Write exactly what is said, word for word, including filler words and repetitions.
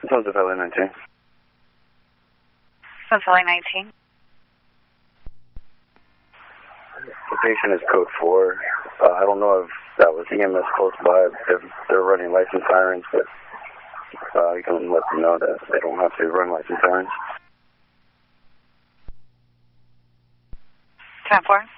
This one's a Valley nineteen. This Valley nineteen. The patient is code four. Uh, I don't know if that was E M S close by, if they're running license sirens, but uh, you can let them know that they don't have to run license sirens. ten four.